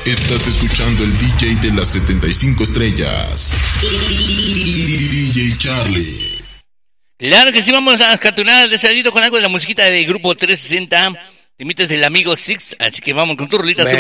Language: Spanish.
Estás escuchando el DJ de las 75 estrellas. DJ Charlie. Claro que sí, vamos a las cartonadas de salidito con algo de la musiquita del grupo 360. Temitas del amigo Six, así que vamos con tu rolita sobre